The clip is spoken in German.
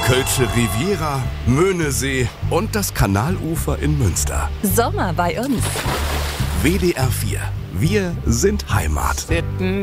Kölsche Riviera, Möhnesee und das Kanalufer in Münster. Sommer bei uns. WDR 4. Wir sind Heimat.